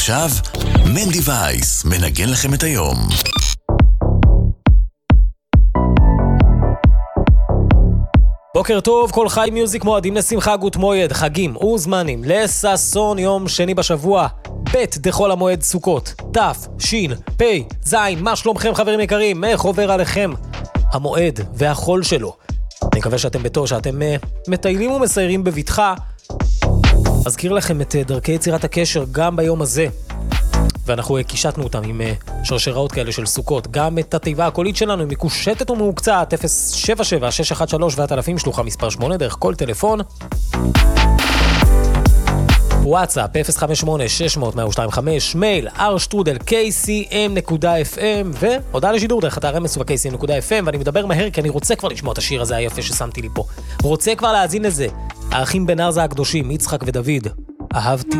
ועכשיו, מנדי וייס מנגן לכם את היום. בוקר טוב, כל חי מיוזיק מועדים לשמחה גות מועד, חגים וזמנים לססון יום שני בשבוע, ב' דחול המועד סוכות, ת' שין, פ' זין, מה שלומכם חברים יקרים, איך עובר עליכם המועד והחול שלו. אני מקווה שאתם בטוב, שאתם מטיילים ומסיירים בביטחה. אזכיר לכם את דרכי יצירת הקשר גם ביום הזה, ואנחנו קישטנו אותם עם שרשראות כאלה של סוכות. גם את התיבה הקולית שלנו היא מקושטת ומעוקצת 077-613-7000 שלוחה מספר 8 דרך כל טלפון. וואטסאפ 058-600-125, מייל r@kcm.fm והודעה לשידור דרך אתר רמס וב-kcm.fm. ואני מדבר מהר כי אני רוצה כבר לשמוע את השיר הזה היפה ששמתי לי פה, רוצה כבר להאזין לזה. האחים בן ארזה הקדושים, יצחק ודוד, אהבתי.